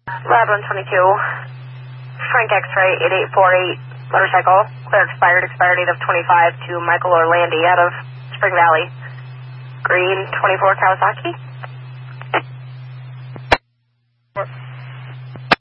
Lab 122. Frank X-ray 8848 motorcycle. Clear expired date of 25 to Michael Orlandi out of Spring Valley. Green 24 Kawasaki.